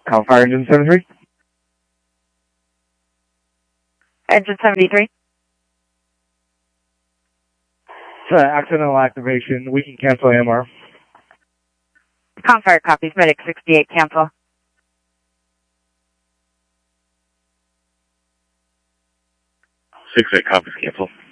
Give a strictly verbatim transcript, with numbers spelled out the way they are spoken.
Call fire engine seventy-three. Engine seventy-three. It's uh, accidental activation. We can cancel A M R. Com fire copies. Medic sixty-eight, cancel. six eight copies, cancel.